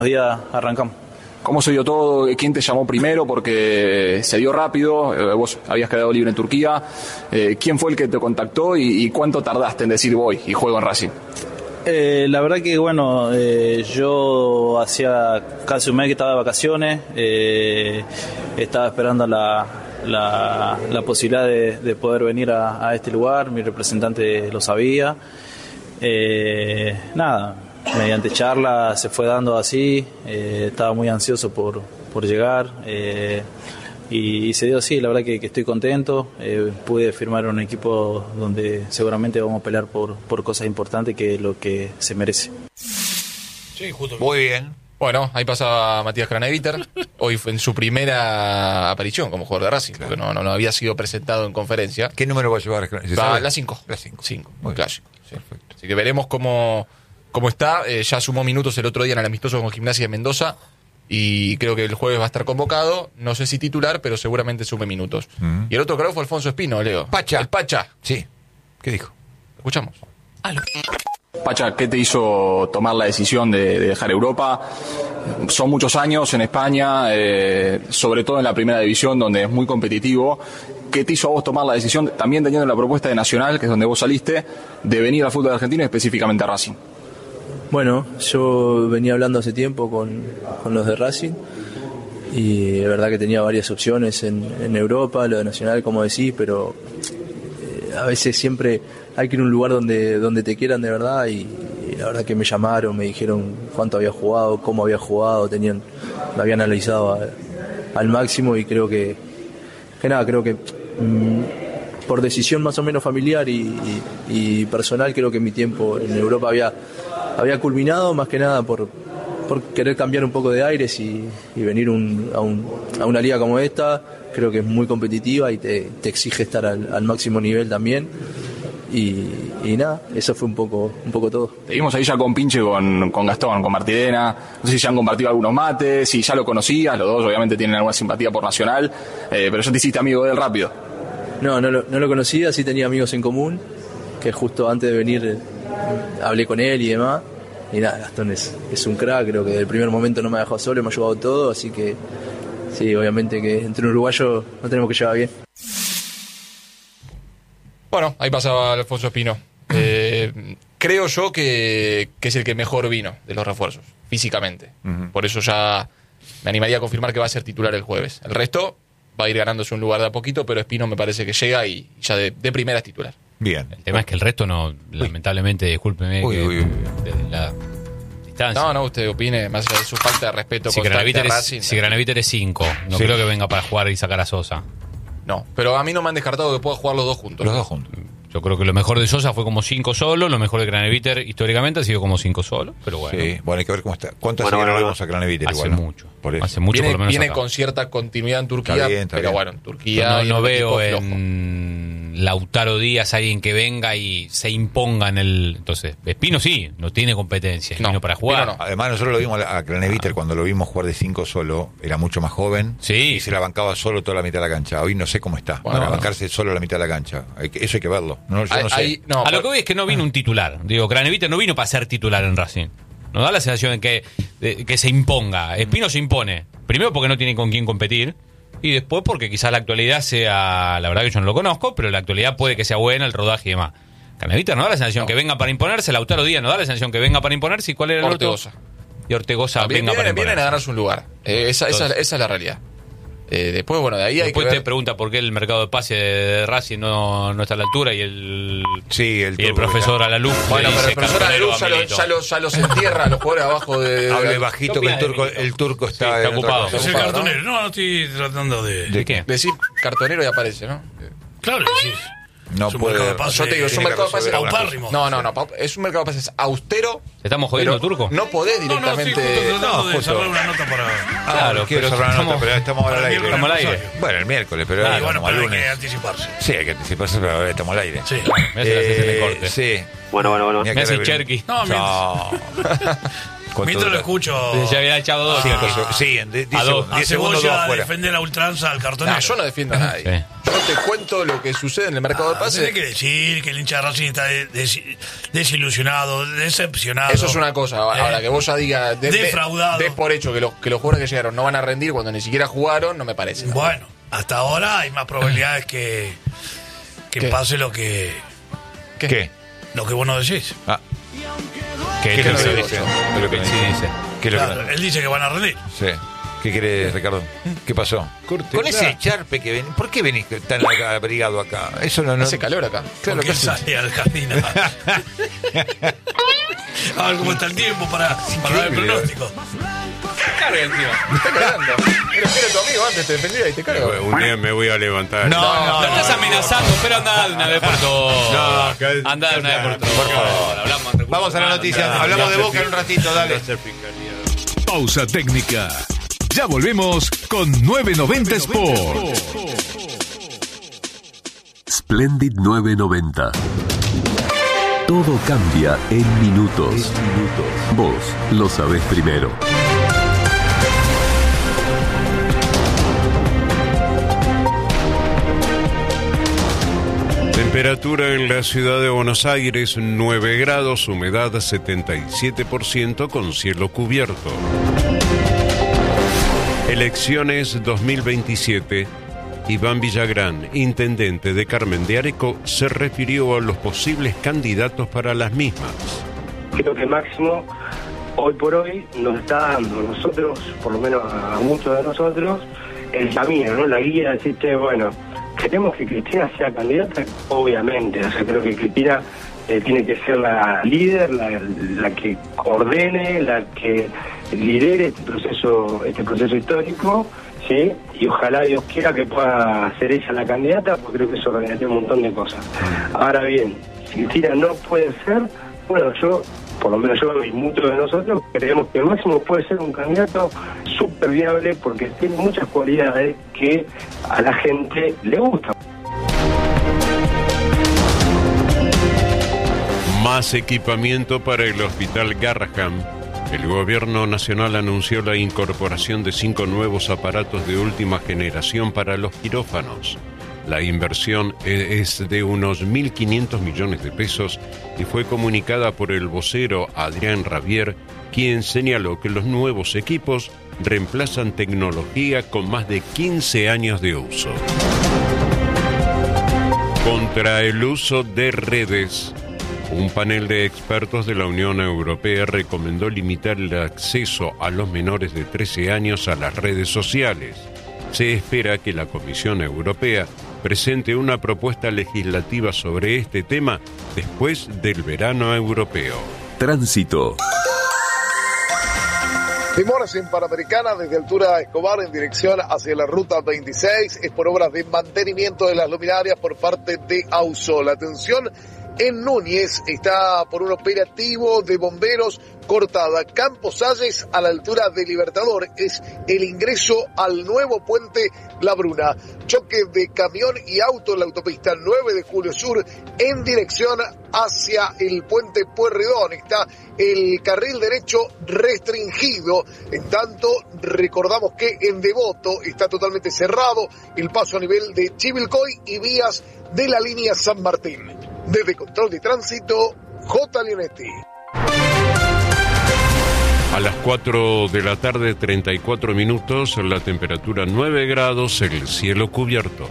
días arrancamos. ¿Cómo se dio todo? ¿Quién te llamó primero? Porque se dio rápido, vos habías quedado libre en Turquía. ¿Quién fue el que te contactó y cuánto tardaste en decir voy y juego en Racing? La verdad que yo hacía casi un mes que estaba de vacaciones, estaba esperando la posibilidad de poder venir a este lugar. Mi representante lo sabía. Mediante charla se fue dando así, estaba muy ansioso por llegar y se dio así. La verdad que estoy contento, pude firmar un equipo donde seguramente vamos a pelear por cosas importantes, que es lo que se merece. Sí, justo. Muy bien. Bueno, ahí pasaba Matías Craneviter, hoy fue en su primera aparición como jugador de Racing, claro, porque no había sido presentado en conferencia. ¿Qué número va a llevar? Va a la 5. La 5, muy clásico. Sí. Perfecto. Así que veremos cómo está. Ya sumó minutos el otro día en el amistoso con Gimnasia de Mendoza y creo que el jueves va a estar convocado. No sé si titular, pero seguramente sume minutos. Y el otro creo fue Alfonso Espino, Leo. Pacha. El Pacha. Sí. ¿Qué dijo? Escuchamos. Pacha, ¿qué te hizo tomar la decisión de dejar Europa? Son muchos años en España, sobre todo en la primera división, donde es muy competitivo. ¿Qué te hizo a vos tomar la decisión, también teniendo la propuesta de Nacional, que es donde vos saliste, de venir al fútbol argentino y específicamente a Racing? Bueno, yo venía hablando hace tiempo con los de Racing y es verdad que tenía varias opciones en Europa, lo de Nacional, como decís, pero a veces siempre hay que ir a un lugar donde te quieran de verdad y la verdad que me llamaron, me dijeron cuánto había jugado, cómo había jugado, lo habían analizado al máximo y creo que por decisión más o menos familiar y personal, creo que mi tiempo en Europa había culminado, más que nada por querer cambiar un poco de aires y venir a una liga como esta. Creo que es muy competitiva y te exige estar al máximo nivel también. Y nada, eso fue un poco todo. Te vimos ahí ya con Pinche, con Gastón, con Martirena. No sé si ya han compartido algunos mates, si ya lo conocías. Los dos obviamente tienen alguna simpatía por Nacional, pero ya te hiciste amigo de él rápido. No lo conocía, sí tenía amigos en común, que justo antes de venir hablé con él y demás. Y nada, Gastón es un crack, creo que desde el primer momento no me ha dejado solo, me ha ayudado todo, así que sí, obviamente que entre un uruguayo no tenemos que llevar bien. Bueno, ahí pasaba Alfonso Espino. Creo yo que es el que mejor vino de los refuerzos, físicamente. Por eso ya me animaría a confirmar que va a ser titular el jueves. El resto va a ir ganándose un lugar de a poquito, pero Espino me parece que llega y ya de primera es titular. Bien. El tema es que el resto no, lamentablemente, discúlpeme, desde la distancia. No, usted opine, más allá de su falta de respeto constante a Racing. Si Craneviter es 5, no creo que venga para jugar y sacar a Sosa. No, pero a mí no me han descartado que pueda jugar los dos juntos. Yo creo que lo mejor de Sosa fue como 5 solo, lo mejor de Craneviter históricamente ha sido como 5 solo, pero bueno. Sí, bueno, hay que ver cómo está. ¿Cuánto hace que no vemos a Craneviter? Hace igual, ¿no? mucho. Hace mucho, por lo menos viene acá. con cierta continuidad en Turquía, Está bien. pero bueno, en Turquía no veo en Lautaro Díaz alguien que venga y se imponga en el... Entonces, Espino sí, no tiene competencia, Espino para jugar. No. Además, nosotros lo vimos a Craneviter cuando lo vimos jugar de 5 solo, era mucho más joven y se la bancaba solo toda la mitad de la cancha. Hoy no sé cómo está, para bancarse solo la mitad de la cancha. Eso hay que verlo. Yo no sé. A lo que voy es que no vino un titular. Digo, Craneviter no vino para ser titular en Racing. Nos da la sensación de que se imponga. Espino se impone. Primero porque no tiene con quién competir. Y después porque quizás la actualidad sea... La verdad que yo no lo conozco, pero la actualidad puede que sea buena, el rodaje y demás. Craneviter no da la sensación que venga para imponerse. Lautaro Díaz no da la sensación que venga para imponerse. ¿Y cuál era el Ortegoza. otro? Y Ortegoza venga para imponerse. Vienen a ganarse un lugar. Esa es la realidad. Después, bueno, de ahí hay que ver... te pregunta por qué el mercado de pase de Racing no está a la altura y el profesor Alaluf. Bueno, pero el profesor Alaluf ya los entierra a los jugadores abajo de... Hable bajito que el turco está ocupado. Es el cartonero. No, estoy tratando de... ¿De qué? Decir cartonero y aparece, ¿no? Claro, sí. No puede. Yo te digo, es un mercado de pases paupérrimo. No, es un mercado de pases austero. ¿Estamos jodiendo, Turco? No podés directamente. Tratando de cerrar una nota para... Claro, quiero cerrar una nota, pero estamos al aire. Estamos al aire. Bueno, el miércoles, pero bueno, pero hay lunes. que anticiparse. Sí, hay que anticiparse, pero ahora estamos al aire. Sí. Me hace la sesión de corte. Sí. Bueno. Messi Cherky. No. Mientras lo escucho. Ya había echado 2. Sí, a Cebolla defender a ultranza al cartonero. Yo no defiendo a nadie. Sí. Yo te cuento lo que sucede en el mercado de pases. Tiene que decir que el hincha de Racing está desilusionado, decepcionado. Eso es una cosa. Ahora que vos ya digas defraudado. Des por hecho que los jugadores que llegaron no van a rendir cuando ni siquiera jugaron, no me parece. Bueno, hasta ahora hay más probabilidades que pase lo que... ¿Qué? Lo que vos no decís. ¿Qué es lo que dice? Claro, él dice que van a rendir. Sí. ¿Qué querés, Ricardo? ¿Qué pasó? Con ese charpe que venís, ¿por qué venís tan abrigado acá? Eso no hace calor acá. Claro que sale al jardín. A ver cómo está el tiempo para dar el pronóstico. Carga encima. Me está cargando. Pero espera tu amigo antes te defendía y te carga. Un día me voy a levantar. No estás amenazando, pero anda de una vez por todas. Anda de una vez por todas. Por favor. Vamos a la noticia. Hablamos de Boca en un ratito, dale. Pausa técnica. Ya volvemos con 990 Sport. Splendid 990. Todo cambia en minutos. Vos lo sabés primero. Temperatura en la ciudad de Buenos Aires, 9 grados, humedad 77% con cielo cubierto. Elecciones 2027. Iván Villagrán, intendente de Carmen de Areco, se refirió a los posibles candidatos para las mismas. Creo que Máximo, hoy por hoy, nos está dando a nosotros, por lo menos a muchos de nosotros, el camino, ¿no? La guía, decirte, bueno, queremos que Cristina sea candidata, obviamente. O sea, creo que Cristina tiene que ser la líder, la que ordene, la que lidere este proceso histórico, ¿sí? Y ojalá Dios quiera que pueda ser ella la candidata, porque creo que eso organizaría un montón de cosas. Ahora bien, si Cristina no puede ser, bueno, por lo menos yo y muchos de nosotros creemos que Máximo puede ser un candidato súper viable porque tiene muchas cualidades que a la gente le gustan. Más equipamiento para el Hospital Garrahan. El gobierno nacional anunció la incorporación de 5 nuevos aparatos de última generación para los quirófanos. La inversión es de unos 1.500 millones de pesos y fue comunicada por el vocero Adrián Ravier, quien señaló que los nuevos equipos reemplazan tecnología con más de 15 años de uso. Contra el uso de redes. Un panel de expertos de la Unión Europea recomendó limitar el acceso a los menores de 13 años a las redes sociales. Se espera que la Comisión Europea presente una propuesta legislativa sobre este tema después del verano europeo. Tránsito. Demoras en Panamericana desde altura Escobar en dirección hacia la ruta 26. Es por obras de mantenimiento de las luminarias por parte de Ausol. Atención. En Núñez está por un operativo de bomberos cortada Campos Salles a la altura de Libertador. Es el ingreso al nuevo puente La Bruna. Choque de camión y auto en la autopista 9 de Julio Sur en dirección hacia el puente Pueyrredón. Está el carril derecho restringido. En tanto, recordamos que en Devoto está totalmente cerrado el paso a nivel de Chivilcoy y vías de la línea San Martín. Desde Control de Tránsito, J. Leonetti. A las 4 de la tarde, 34 minutos, la temperatura 9 grados, el cielo cubierto.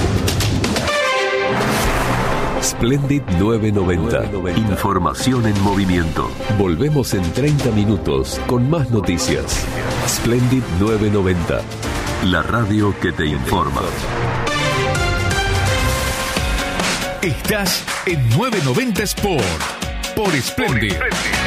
Splendid 990. Información en movimiento. Volvemos en 30 minutos con más noticias. Splendid 990. La radio que te informa. Estás en 990 Sport por Splendid.